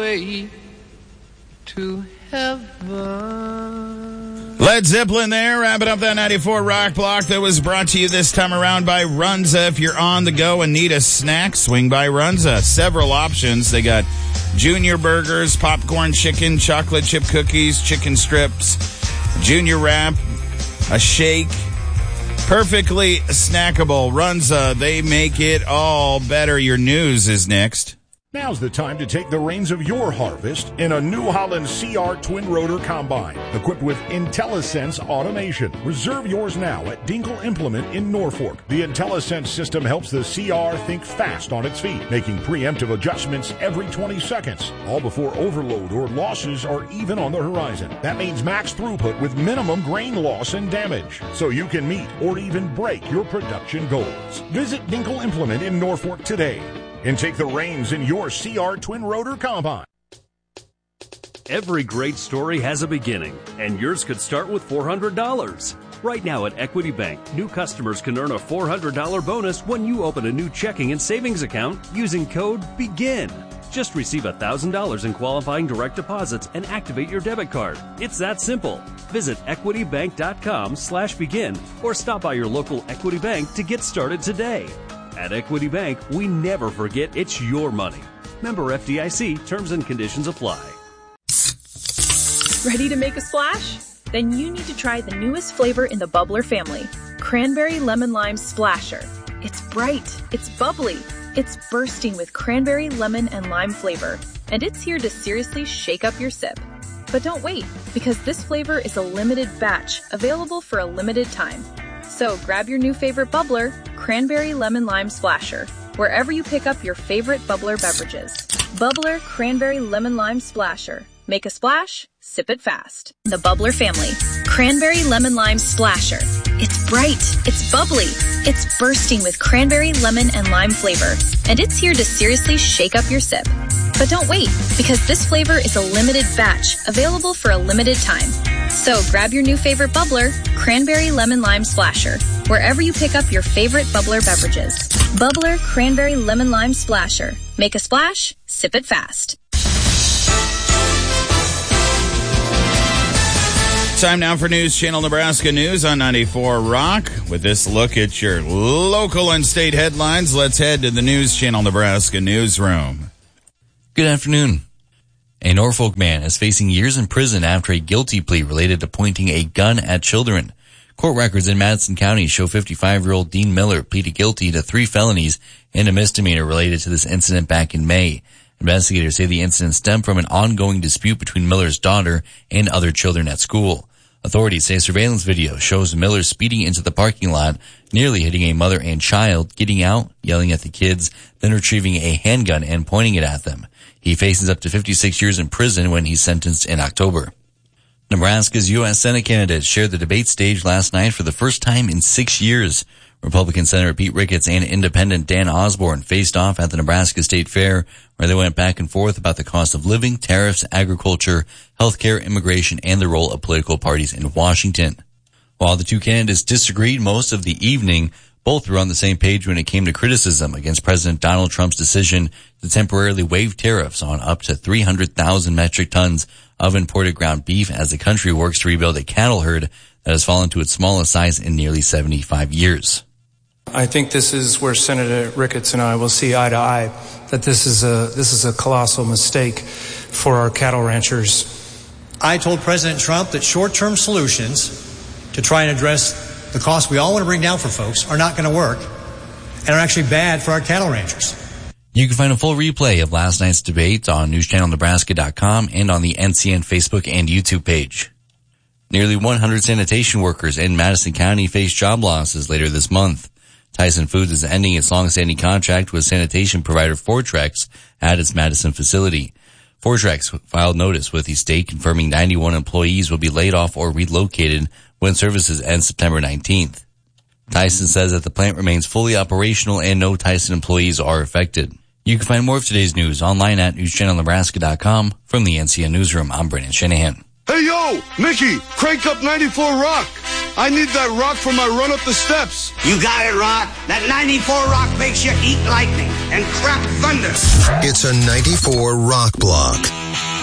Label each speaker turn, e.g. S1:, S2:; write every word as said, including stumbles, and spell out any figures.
S1: way to heaven.
S2: Led Zeppelin there, wrapping up that ninety-four Rock Block that was brought to you this time around by Runza. If you're on the go and need a snack, swing by Runza. Several options. They got junior burgers, popcorn chicken, chocolate chip cookies, chicken strips, junior wrap, a shake. Perfectly snackable. Runza, they make it all better. Your news is next.
S3: Now's the time to take the reins of your harvest in a New Holland C R twin rotor combine equipped with IntelliSense automation. Reserve yours now at Dinkle Implement in Norfolk. The IntelliSense system helps the C R think fast on its feet, making preemptive adjustments every twenty seconds, all before overload or losses are even on the horizon. That means max throughput with minimum grain loss and damage, so you can meet or even break your production goals. Visit Dinkle Implement in Norfolk today and take the reins in your C R twin rotor combine.
S4: Every great story has a beginning, and yours could start with four hundred dollars. Right now at Equity Bank, new customers can earn a four hundred dollars bonus when you open a new checking and savings account using code BEGIN. Just receive one thousand dollars in qualifying direct deposits and activate your debit card. It's that simple. Visit equitybank.com slash begin or stop by your local Equity Bank to get started today. At Equity Bank, we never forget it's your money. Member F D I C, terms and conditions apply.
S5: Ready to make a splash? Then you need to try the newest flavor in the Bubbler family, Cranberry Lemon Lime Splasher. It's bright, it's bubbly, it's bursting with cranberry, lemon, and lime flavor, and it's here to seriously shake up your sip. But don't wait, because this flavor is a limited batch, available for a limited time. So grab your new favorite bubbler, Cranberry Lemon Lime Splasher, wherever you pick up your favorite bubbler beverages. Bubbler Cranberry Lemon Lime Splasher. Make a splash, sip it fast. The Bubbler family, Cranberry Lemon Lime Splasher. It's bright, it's bubbly, it's bursting with cranberry, lemon, and lime flavor, and it's here to seriously shake up your sip. But don't wait, because this flavor is a limited batch, available for a limited time. So grab your new favorite bubbler, Cranberry Lemon Lime Splasher, wherever you pick up your favorite bubbler beverages. Bubbler Cranberry Lemon Lime Splasher. Make a splash, sip it fast.
S2: Time now for News Channel Nebraska News on ninety-four Rock. With this look at your local and state headlines, let's head to the News Channel Nebraska newsroom.
S6: Good afternoon. A Norfolk man is facing years in prison after a guilty plea related to pointing a gun at children. Court records in Madison County show fifty-five-year-old Dean Miller pleaded guilty to three felonies and a misdemeanor related to this incident back in May. Investigators say the incident stemmed from an ongoing dispute between Miller's daughter and other children at school. Authorities say surveillance video shows Miller speeding into the parking lot, nearly hitting a mother and child, getting out, yelling at the kids, then retrieving a handgun and pointing it at them. He faces up to fifty-six years in prison when he's sentenced in October. Nebraska's U S Senate candidates shared the debate stage last night for the first time in six years. Republican Senator Pete Ricketts and Independent Dan Osborne faced off at the Nebraska State Fair, where they went back and forth about the cost of living, tariffs, agriculture, healthcare, immigration, and the role of political parties in Washington. While the two candidates disagreed most of the evening, both were on the same page when it came to criticism against President Donald Trump's decision to temporarily waive tariffs on up to three hundred thousand metric tons of imported ground beef as the country works to rebuild a cattle herd that has fallen to its smallest size in nearly seventy-five years.
S7: I think this is where Senator Ricketts and I will see eye to eye, that this is a this is a colossal mistake for our cattle ranchers.
S8: I told President Trump that short-term solutions to try and address the costs we all want to bring down for folks are not going to work and are actually bad for our cattle ranchers.
S6: You can find a full replay of last night's debate on news channel nebraska dot com and on the N C N Facebook and YouTube page. Nearly one hundred sanitation workers in Madison County face job losses later this month. Tyson Foods is ending its long-standing contract with sanitation provider Fortrex at its Madison facility. Fortrex filed notice with the state confirming ninety-one employees will be laid off or relocated when services end September nineteenth. Tyson says that the plant remains fully operational and no Tyson employees are affected. You can find more of today's news online at news channel nebraska dot com. From the N C N Newsroom, I'm Brandon Shanahan.
S9: Hey, yo, Mickey, crank up ninety-four Rock. I need that rock for my run up the steps.
S10: You got it, Rock. That ninety-four Rock makes you eat lightning and crap thunder.
S11: It's a ninety-four Rock Block.